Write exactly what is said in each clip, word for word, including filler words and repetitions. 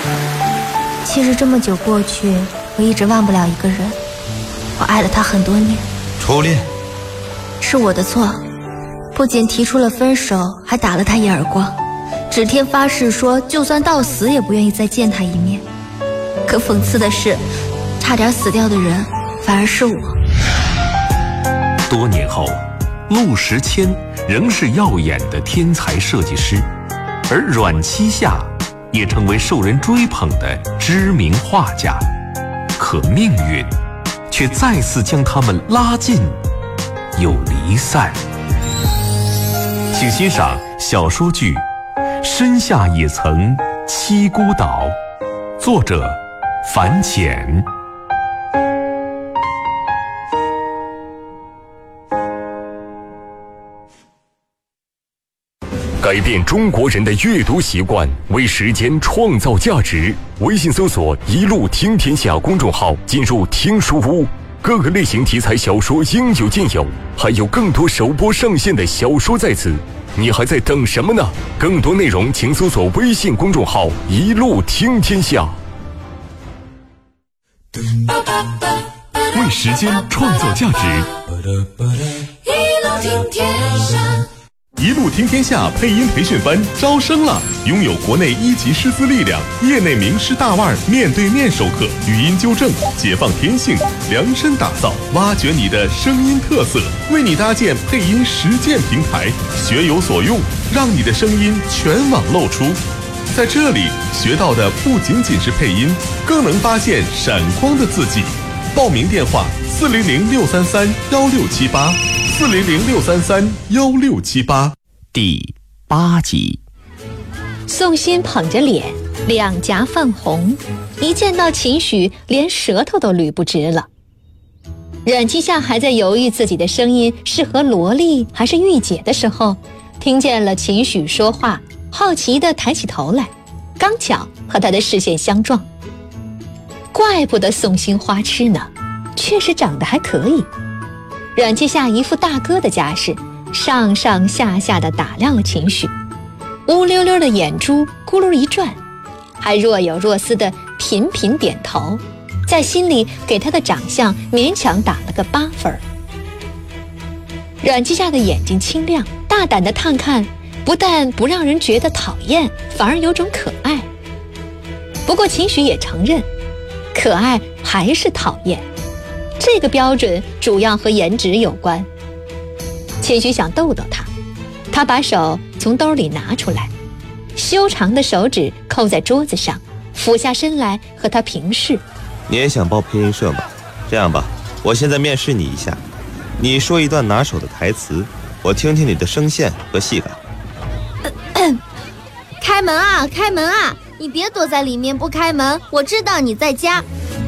其实这么久过去，我一直忘不了一个人。我爱了他很多年。 初恋？ 是我的错，不仅提出了分手，还打了他一耳光，指天发誓说就算到死也不愿意再见他一面。可讽刺的是，差点死掉的人反而是我。 多年后，陆时谦仍是耀眼的天才设计师，而阮七夏也成为受人追捧的知名画家。可命运却再次将他们拉近又离散。请欣赏小说剧《身下也曾七孤岛》，作者樊浅。 改变中国人的阅读习惯，为时间创造价值。微信搜索“一路听天下”公众号，进入听书屋，各个类型题材小说应有尽有，还有更多首播上线的小说在此。你还在等什么呢？更多内容请搜索微信公众号“一路听天下”。 为时间创造价值， 一路听天下。 一路听天下配音培训班招生了！拥有国内一级师资力量，业内名师大腕面对面授课，语音纠正，解放天性，量身打造，挖掘你的声音特色，为你搭建配音实践平台，学有所用，让你的声音全网露出。在这里学到的不仅仅是配音，更能发现闪光的自己。报名电话：四零零六三三幺六七八。四零零六三三幺六七八。 第八集， 宋鑫捧着脸，两颊泛红，一见到秦许，连舌头都捋不直了。阮七夏还在犹豫自己的声音适合萝莉还是御姐的时候，听见了秦许说话，好奇地抬起头来，刚巧和他的视线相撞。怪不得宋鑫花痴呢，确实长得还可以。阮七夏一副大哥的架势，上上下下地打量了秦许，乌溜溜的眼珠咕噜一转，还若有若思地频频点头，在心里给他的长相勉强打了个八分。阮七夏的眼睛清亮，大胆地探看，不但不让人觉得讨厌，反而有种可爱。不过秦许也承认，可爱还是讨厌，这个标准主要和颜值有关。秦许想逗逗他，他把手从兜里拿出来，修长的手指扣在桌子上，俯下身来和他平视。 你也想报配音社吗？这样吧，我现在面试你一下，你说一段拿手的台词，我听听你的声线和戏感。 咳咳开门啊，开门啊！你别躲在里面不开门，我知道你在家。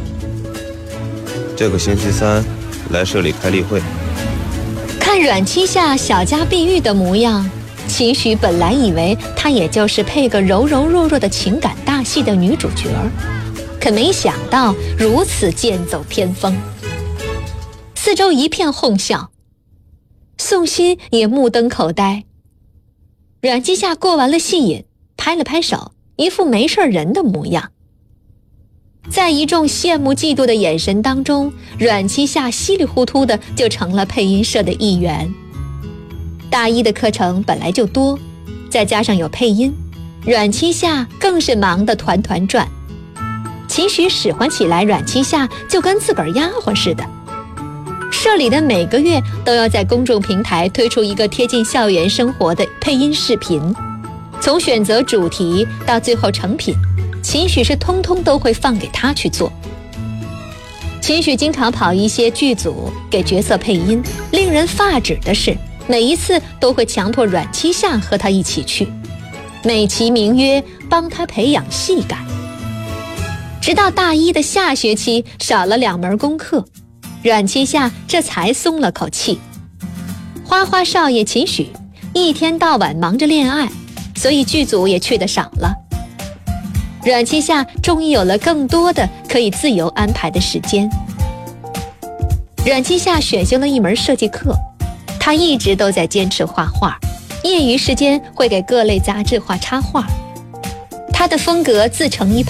这个星期三来社里开例会。 看阮七夏小家碧玉的模样，秦许本来以为她也就是配个柔柔弱弱的情感大戏的女主角，可没想到如此剑走偏锋。四周一片哄笑，宋鑫也目瞪口呆。阮七夏过完了戏瘾，拍了拍手，一副没事人的模样。在一众羡慕嫉妒的眼神当中，阮七夏稀里糊涂的就成了配音社的一员。大一的课程本来就多，再加上有配音，阮七夏更是忙得团团转。秦许使唤起来阮七夏就跟自个儿丫鬟似的。社里的每个月都要在公众平台推出一个贴近校园生活的配音视频，从选择主题到最后成品，秦许是通通都会放给他去做。秦许经常跑一些剧组给角色配音，令人发指的是，每一次都会强迫阮七夏和他一起去，美其名曰帮他培养戏感。直到大一的下学期少了两门功课，阮七夏这才松了口气。花花少爷秦许一天到晚忙着恋爱，所以剧组也去得少了。阮七夏终于有了更多的可以自由安排的时间。阮七夏选修了一门设计课，她一直都在坚持画画，业余时间会给各类杂志画插画。她的风格自成一派。